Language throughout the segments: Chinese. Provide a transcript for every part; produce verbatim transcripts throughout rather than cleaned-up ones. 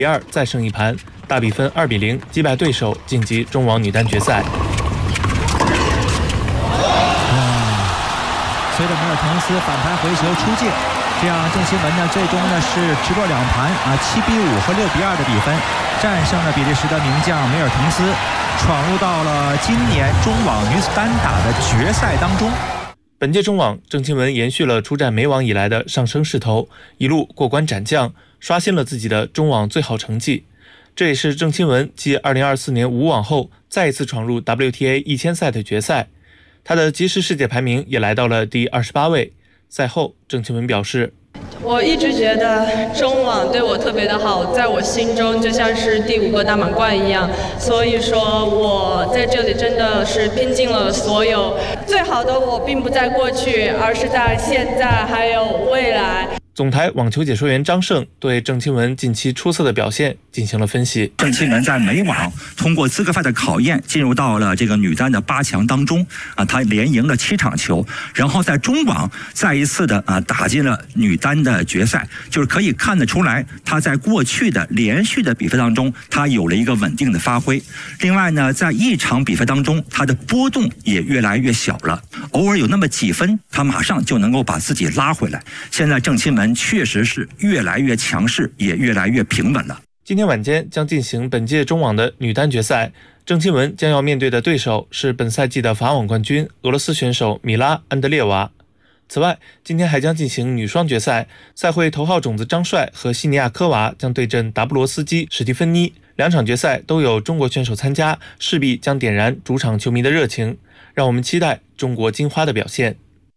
比二再胜一盘，大比分二比零击败对手，晋级中网女单决赛。 随着梅尔滕斯反弹回球出界，这样郑钦文呢最终呢是直落两盘啊七比五和六比二的比分战胜了比利时的名将梅尔滕斯，闯入到了今年中网女子单打的决赛当中。 本届中网，郑钦文延续了出战美网以来的上升势头，一路过关斩将，刷新了自己的中网最好成绩。这也是郑钦文继二零二四年五网后再一次闯入 W T A 一千赛的决赛。他的即时世界排名也来到了第二十八位。赛后，郑钦文表示：“ 我一直觉得中网对我特别的好，在我心中就像是第五个大满贯一样。所以说，我在这里真的是拼尽了所有。最好的我并不在过去，而是在现在还有未来。” 总台网球解说员张胜对郑钦文近期出色的表现进行了分析。 郑钦文在美网通过资格赛的考验，进入到了这个女单的八强当中啊，她连赢了七场球，然后在中网再一次的啊打进了女单的决赛，就是可以看得出来，她在过去的连续的比赛当中，她有了一个稳定的发挥。另外呢，在一场比赛当中，她的波动也越来越小了，偶尔有那么几分，她马上就能够把自己拉回来。现在郑钦文确实是越来越强势，也越来越平稳了。 今天晚间将进行本届中网的女单决赛，郑钦文将要面对的对手是本赛季的法网冠军俄罗斯选手米拉·安德烈娃。此外，今天还将进行女双决赛，赛会头号种子张帅和西尼亚科娃将对阵达布罗斯基、史蒂芬妮。两场决赛都有中国选手参加，势必将点燃主场球迷的热情。让我们期待中国金花的表现。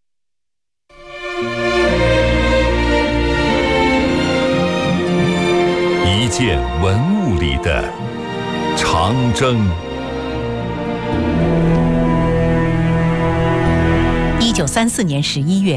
一件文物里的长征。 一九三四年十一月。